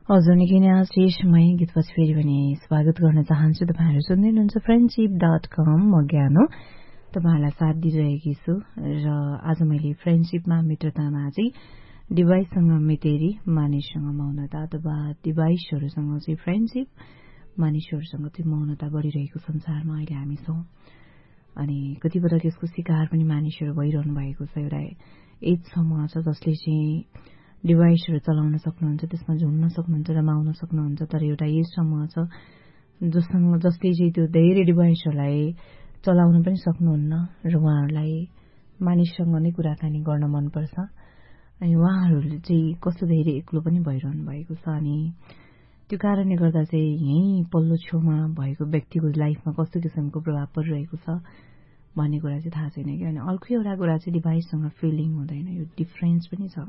हजुर निकै नै श्रेष्ठमय गीतपछि फेरि पनि स्वागत गर्न चाहन्छु। तपाईँहरू सुन्दै हुनुहुन्छ friendship.com। म ज्ञानो तपाईँहरूलाई साथ दिइरहेकी छु र आज मैले फ्रेन्डशिपमा मित्रतामा चाहिँ डिभाइससँग मितेरी, मानिससँग मौनता अथवा डिभाइसहरूसँग चाहिँ फ्रेन्डशिप, मानिसहरूसँग चाहिँ मौनता बढिरहेको संसारमा अहिले हामी छौँ। अनि कतिपटक यसको शिकार पनि मानिसहरू भइरहनु भएको छ। एउटा एज समूह छ जसले चाहिँ डिभाइसहरू चलाउन सक्नुहुन्छ, त्यसमा झुम्न सक्नुहुन्छ, रमाउन सक्नुहुन्छ। तर एउटा यस समूह छ जसले चाहिँ त्यो धेरै डिभाइसहरूलाई चलाउन पनि सक्नुहुन्न र उहाँहरूलाई मानिससँग नै कुराकानी गर्न मनपर्छ। अनि उहाँहरूले चाहिँ कस्तो धेरै एक्लो पनि भइरहनु भएको छ। अनि त्यो कारणले गर्दा चाहिँ यहीँ पल्लो छेउमा भएको व्यक्तिको लाइफमा कस्तो किसिमको प्रभाव परिरहेको छ भन्ने कुरा चाहिँ थाहा छैन कि। अनि अर्को एउटा कुरा चाहिँ डिभाइससँग फिलिङ हुँदैन, यो डिफरेन्स पनि छ।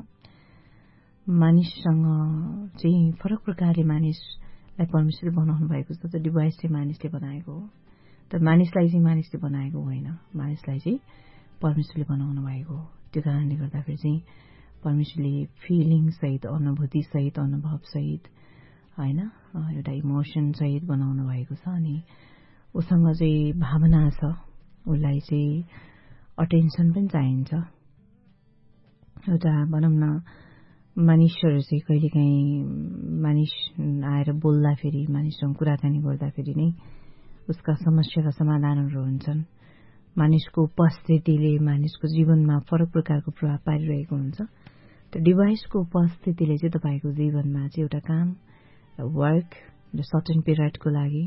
मानिससँग चाहिँ फरक प्रकारले मानिसलाई परमेश्वरले बनाउनु भएको छ। त डिभाइस चाहिँ मानिसले बनाएको हो, तर मानिसलाई चाहिँ मानिसले बनाएको होइन, मानिसलाई चाहिँ परमेश्वरले बनाउनु भएको हो। त्यो कारणले गर्दाखेरि चाहिँ परमेश्वरले फिलिङ सहित, अनुभूति सहित, अनुभव सहित, होइन, एउटा इमोसन सहित बनाउनु भएको छ। अनि उसँग चाहिँ भावना छ, उसलाई चाहिँ अटेन्सन पनि चाहिन्छ। एउटा भनौँ न मानिसहरू चाहिँ कहिलेकाहीँ मानिस आएर बोल्दाखेरि, मानिससँग कुराकानी गर्दाखेरि नै उसका समस्याका समाधानहरू हुन्छन्। मानिसको उपस्थितिले मानिसको जीवनमा फरक प्रकारको प्रभाव पारिरहेको हुन्छ। त्यो डिभाइसको उपस्थितिले चाहिँ तपाईँको जीवनमा चाहिँ एउटा काम, वर्क जो सर्टेन पिरियडको लागि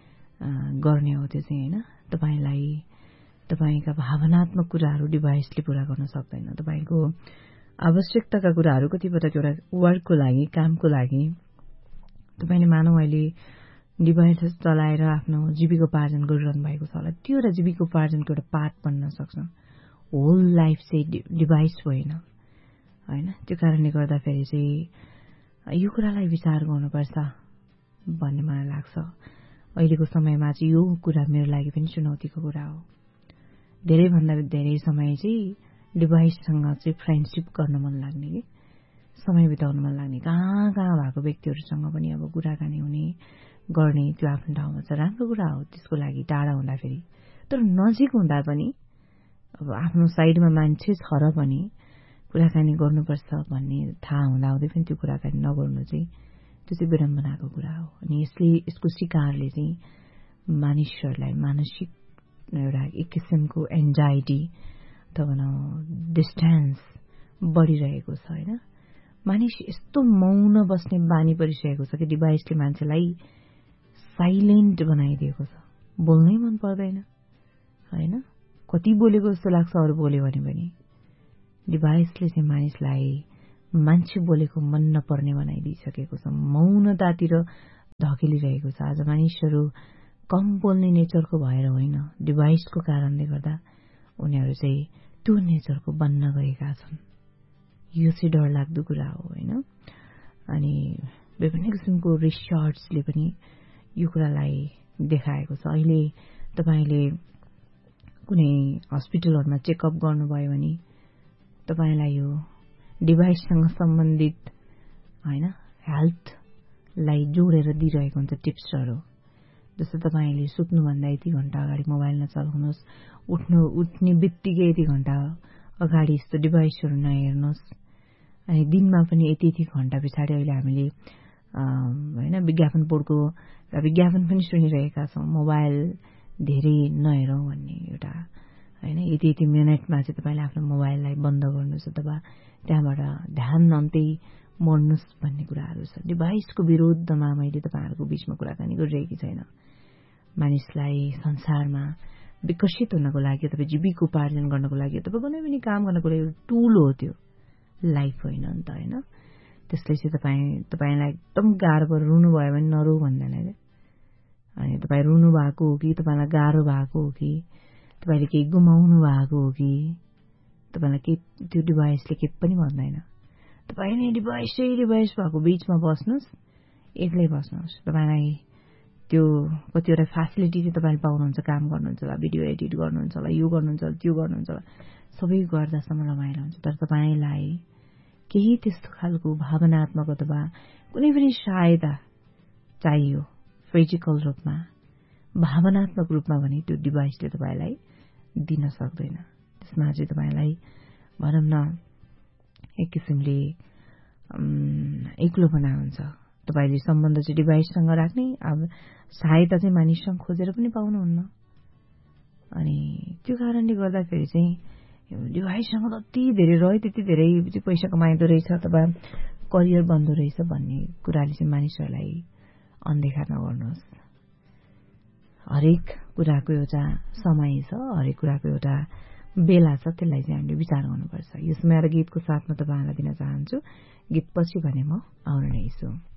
गर्ने हो, त्यो चाहिँ होइन। तपाईँलाई तपाईँका भावनात्मक कुराहरू डिभाइसले पूरा गर्न सक्दैन। तपाईँको आवश्यकताका कुराहरू कतिपटक एउटा वर्कको लागि, कामको लागि तपाईँले मानौ अहिले डिभाइस चलाएर आफ्नो जीविकोपार्जन गरिरहनु भएको छ होला, त्यो एउटा जीविकोपार्जनको एउटा पार्ट बन्न सक्छ। होल लाइफ चाहिँ डिभाइस होइन, होइन। त्यो कारणले गर्दाखेरि चाहिँ यो कुरालाई विचार गर्नुपर्छ भन्ने मलाई लाग्छ। अहिलेको समयमा चाहिँ यो कुरा मेरो लागि पनि चुनौतीको कुरा हो। धेरैभन्दा धेरै समय चाहिँ डिभाइससँग चाहिँ फ्रेन्डसिप गर्न मन लाग्ने, कि समय बिताउन मन लाग्ने, कहाँ कहाँ भएको व्यक्तिहरूसँग पनि अब कुराकानी हुने गर्ने, त्यो आफ्नो ठाउँमा छ, राम्रो कुरा हो। त्यसको लागि टाढा हुँदाखेरि, तर नजिक हुँदा पनि अब आफ्नो साइडमा मान्छे छ र पनि कुराकानी गर्नुपर्छ भन्ने थाहा हुँदाहुँदै पनि त्यो कुराकानी नगर्नु चाहिँ त्यो चाहिँ विडम्बनाको कुरा हो। अनि यसको शिकारले चाहिँ मानिसहरूलाई मानसिक एउटा एक किसिमको एन्जाइटी अथवा भनौँ डिस्टेन्स बढिरहेको छ, होइन। मानिस यस्तो मौन बस्ने बानी परिसकेको छ कि डिभाइसले मान्छेलाई साइलेन्ट बनाइदिएको छ। बोल्नै मन पर्दैन, होइन। कति बोलेको जस्तो लाग्छ अरू बोल्यो भने पनि। डिभाइसले चाहिँ मानिसलाई मान्छे बोलेको मन नपर्ने बनाइदिइसकेको छ, मौनतातिर धकेलिरहेको छ। आज मानिसहरू कम बोल्ने नेचरको भएर होइन, डिभाइसको कारणले गर्दा उनीहरू चाहिँ त्यो नेचरको बन्न गएका छन्। यो चाहिँ डरलाग्दो कुरा हो, होइन। अनि विभिन्न किसिमको रिसर्चले पनि यो कुरालाई देखाएको छ। अहिले तपाईँले कुनै हस्पिटलहरूमा चेकअप गर्नुभयो भने तपाईँलाई यो डिभाइससँग सम्बन्धित, होइन, हेल्थलाई जोडेर दिइरहेको हुन्छ टिप्सहरू। जस्तो तपाईँले सुत्नुभन्दा यति घण्टा अगाडि मोबाइल नचलाउनुहोस्, उठ्ने बित्तिकै यति घण्टा अगाडि यस्तो डिभाइसहरू नहेर्नुहोस्। अनि दिनमा पनि यति यति घण्टा पछाडि अहिले हामीले होइन विज्ञापन बोर्डको विज्ञापन पनि सुनिरहेका छौँ, मोबाइल धेरै नहेरौँ भन्ने एउटा, होइन। यति यति मिनटमा चाहिँ तपाईँले आफ्नो मोबाइललाई बन्द गर्नुहोस् अथवा त्यहाँबाट ध्यान अन्तै मोड्नुहोस् भन्ने कुराहरू छ। डिभाइसको विरोधमा मैले तपाईँहरूको बिचमा कुराकानी गरिरहेकी छैन। मानिसलाई संसारमा विकसित हुनको लागि अथवा जीविकोपार्जन गर्नको लागि अथवा कुनै पनि काम गर्नको लागि एउटा टुल हो, त्यो लाइफ होइन नि त, होइन। त्यसले चाहिँ तपाईँलाई एकदम गाह्रो पर रुनुभयो भने नरो भन्दैन क्या। अनि तपाईँ रुनु भएको हो कि तपाईँलाई गाह्रो भएको हो कि तपाईँले केही गुमाउनु भएको हो कि तपाईँलाई केही, त्यो डिभाइसले केही पनि भन्दैन। तपाईँ नै डिभाइस भएको बिचमा बस्नुहोस्, एक्लै बस्नुहोस्। तपाईँलाई त्यो कतिवटा फेसिलिटी चाहिँ तपाईँले पाउनुहुन्छ, काम गर्नुहुन्छ होला, भिडियो एडिट गर्नुहुन्छ होला, यो गर्नुहुन्छ होला, त्यो गर्नुहुन्छ होला, सबै गर्दासम्म रमाइलो हुन्छ। तर तपाईँलाई केही त्यस्तो खालको भावनात्मक अथवा कुनै पनि सहायता चाहियो फिजिकल रूपमा, भावनात्मक रूपमा भने त्यो डिभाइसले तपाईँलाई दिन सक्दैन। त्यसमा चाहिँ तपाईँलाई भनौँ न एक किसिमले एक्लोपना हुन्छ। तपाईँले सम्बन्ध चाहिँ डिभाइससँग राख्ने, अब सहायता चाहिँ मानिससँग खोजेर पनि पाउनुहुन्न। अनि त्यो कारणले गर्दाखेरि चाहिँ डिभाइससँग जति धेरै रह्यो त्यति धेरै चाहिँ पैसा कमाइदो रहेछ अथवा करियर बन्दो रहेछ भन्ने कुराले चाहिँ मानिसहरूलाई अनदेखा नगर्नुहोस्। हरेक कुराको एउटा समय छ, हरेक कुराको एउटा बेला छ, त्यसलाई चाहिँ हामीले विचार गर्नुपर्छ। यो समय र गीतको साथमा तपाईँहरूलाई दिन चाहन्छु। गीत पछि भने म आउन नै छु।